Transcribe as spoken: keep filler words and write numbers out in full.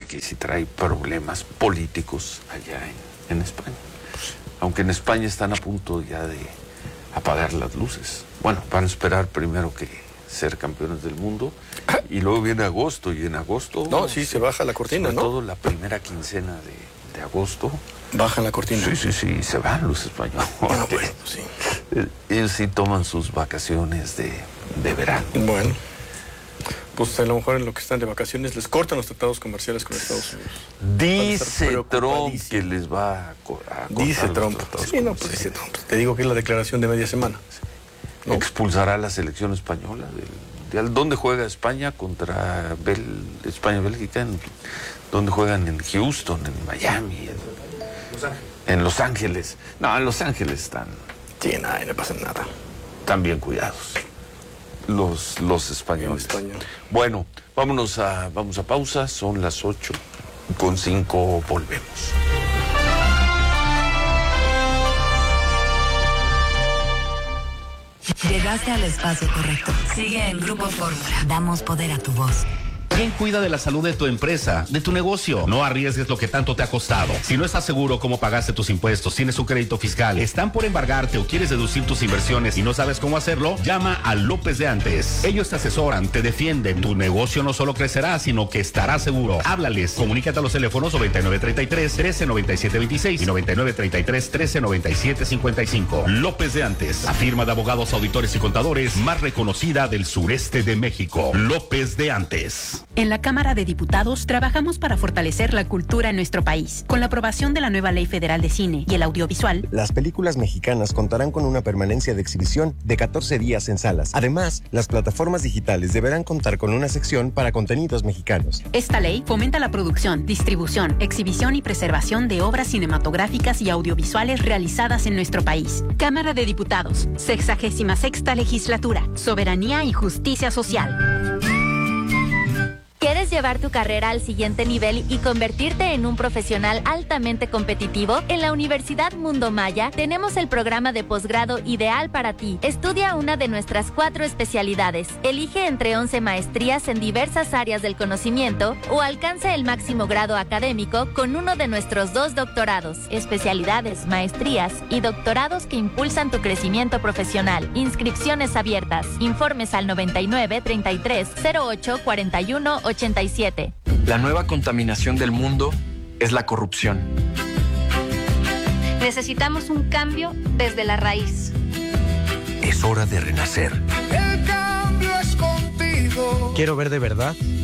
que sí trae problemas políticos allá en, en España. Aunque en España están a punto ya de apagar las luces. Bueno, van a esperar primero que ser campeones del mundo y luego viene agosto, y en agosto... No, sí, se baja la cortina, sobre ¿no? todo la primera quincena de, de agosto. Bajan la cortina. Sí, sí, sí, se van los españoles. Bueno, bueno, sí. Ellos sí toman sus vacaciones de, de verano. Bueno, pues a lo mejor en lo que están de vacaciones les cortan los tratados comerciales con Estados Unidos. Dice Trump que les va a, co a cortar Dice los Trump. tratados Sí, no, pues dice Trump. Te digo que es la declaración de media semana. ¿No? Expulsará a la selección española. Del, de, ¿Dónde juega España contra Bel, España-Bélgica? ¿Dónde juegan? En Houston, en Miami, en Los Ángeles. En Los Ángeles. No, en Los Ángeles están... Sí, nada, no pasa nada. Están bien cuidados los, los españoles. España. Bueno, vámonos a, vamos a pausa. Son las ocho con cinco, volvemos. Llegaste al espacio correcto. Sigue en Grupo Fórmula. Damos poder a tu voz. ¿Quién cuida de la salud de tu empresa, de tu negocio? No arriesgues lo que tanto te ha costado. Si no estás seguro cómo pagaste tus impuestos, tienes un crédito fiscal, están por embargarte o quieres deducir tus inversiones y no sabes cómo hacerlo, llama a López de Antes. Ellos te asesoran, te defienden. Tu negocio no solo crecerá, sino que estará seguro. Háblales. Comunícate a los teléfonos noventa y nueve treinta y tres, trece noventa y siete veintiséis y noventa y nueve treinta y tres, trece noventa y siete cincuenta y cinco. López de Antes, la firma de abogados, auditores y contadores más reconocida del sureste de México. López de Antes. En la Cámara de Diputados trabajamos para fortalecer la cultura en nuestro país. Con la aprobación de la nueva Ley Federal de Cine y el Audiovisual, las películas mexicanas contarán con una permanencia de exhibición de catorce días en salas. Además, las plataformas digitales deberán contar con una sección para contenidos mexicanos. Esta ley fomenta la producción, distribución, exhibición y preservación de obras cinematográficas y audiovisuales realizadas en nuestro país. Cámara de Diputados, sexagésima sexta legislatura, soberanía y justicia social. ¿Quieres llevar tu carrera al siguiente nivel y convertirte en un profesional altamente competitivo? En la Universidad Mundo Maya tenemos el programa de posgrado ideal para ti. Estudia una de nuestras cuatro especialidades. Elige entre once maestrías en diversas áreas del conocimiento o alcanza el máximo grado académico con uno de nuestros dos doctorados, especialidades, maestrías y doctorados que impulsan tu crecimiento profesional. Inscripciones abiertas. Informes al noventa y nueve treinta y tres cero ocho cuarenta y uno ochenta y siete. La nueva contaminación del mundo es la corrupción. Necesitamos un cambio desde la raíz. Es hora de renacer. El cambio es contigo. Quiero ver de verdad